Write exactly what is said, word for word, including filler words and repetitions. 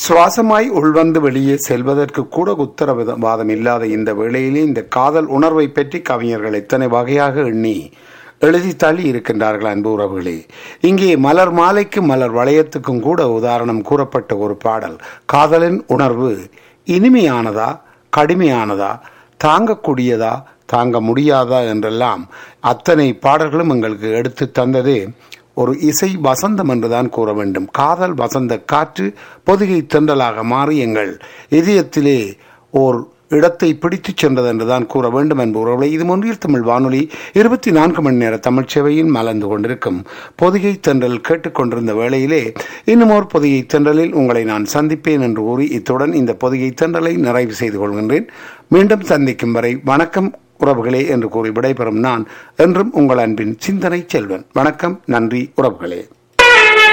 சுவாசமாய் உள்வந்து வெளியே செல்வதற்கு கூட உத்தரவாதம் இல்லாத இந்த வேளையிலே இந்த காதல் உணர்வை பற்றி கவிஞர்கள் எத்தனை வகையாக எண்ணி எழுதி தள்ளி இருக்கின்றார்கள் அன்பு உறவுகளே. இங்கே மலர் மாலைக்கு மலர் வளையத்துக்கும் கூட உதாரணம் கூறப்பட்ட ஒரு பாடல். காதலின் உணர்வு இனிமையானதா, கடுமையானதா, தாங்கக்கூடியதா, தாங்க முடியாதா என்றெல்லாம் அத்தனை பாடல்களும் எங்களுக்கு எடுத்து தந்தது ஒரு இசை வசந்தம் என்றுதான் கூற வேண்டும். காதல் வசந்த காற்று பொதிகை தென்றலாக மாறி எங்கள் இதயத்திலே ஓர் இடத்தை பிடித்துச் சென்றது என்றுதான் கூற வேண்டும் என்பவர்களை இது ஒன்றில் தமிழ் வானொலி இருபத்தி நான்கு மணி நேர தமிழ் சேவையில் மலர்ந்து கொண்டிருக்கும் பொதிகை தென்றல் கேட்டுக்கொண்டிருந்த வேளையிலே இன்னும் ஒரு பொதிகை தென்றலில் உங்களை நான் சந்திப்பேன் என்று கூறி இத்துடன் இந்த பொதிகை தென்றலை நிறைவு செய்து கொள்கின்றேன். மீண்டும் சந்திக்கும் வரை வணக்கம் உறவுகளே என்று கூறி விடைபெறும் நான் என்றும் உங்கள் அன்பின் சிந்தனை செல்வன். வணக்கம், நன்றி உறவுகளே.